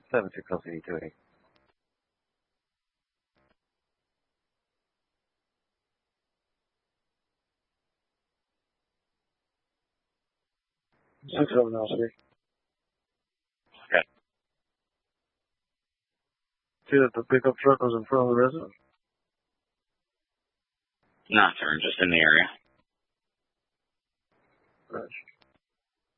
76 LCD 280. Six seven LCD. Okay. See that the pickup truck was in front of the residence? No, sir, just in the area. Right.